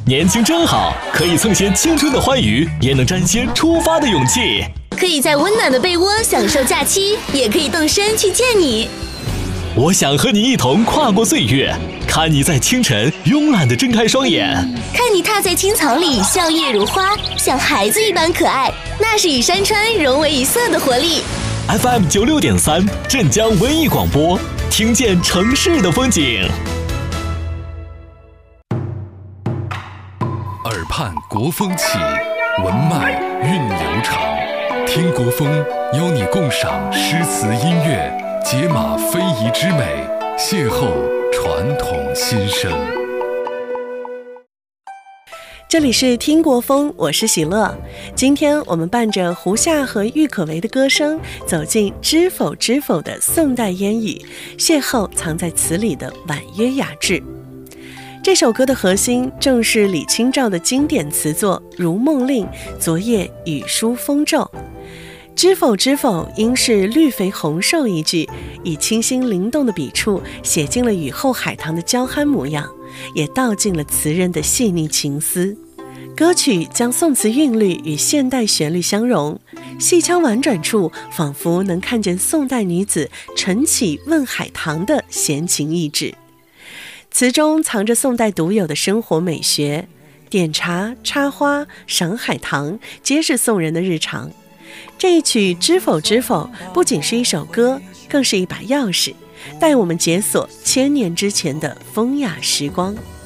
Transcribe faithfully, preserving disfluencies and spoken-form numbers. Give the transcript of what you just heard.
年轻真好，可以蹭些青春的欢愉，也能沾些出发的勇气。 可以在温暖的被窝享受假期，也可以动身去见你。 我想和你一同跨过岁月，看你在清晨慵懒地睁开双眼， 看你踏在青草里笑靥如花，像孩子一般可爱，那是与山川融为一色的活力。 F M 九六点三，镇江文艺广播，听见城市的风景。 耳畔国风起，文脉韵流长。听国风，邀你共赏诗词音乐，解码非遗之美，邂逅传统新生。 这里是听国风，我是喜乐。今天我们伴着胡夏和郁可唯的歌声，走进知否知否的宋代烟语，邂逅藏在词里的婉约雅致。这首歌的核心正是李清照的经典词作《如梦令》，昨夜雨疏风骤。知否知否，应是绿肥红瘦一句，以清新灵动的笔触写进了雨后海棠的娇憨模样，也道尽了词人的细腻情思。歌曲将宋词韵律与现代旋律相融，细腔婉转处仿佛能看见宋代女子晨起问海棠的闲情逸致。词中藏着宋代独有的生活美学，点茶、插花、赏海棠皆是宋人的日常。这一曲《知否知否》不仅是一首歌，更是一把钥匙，带我们解锁千年之前的风雅时光。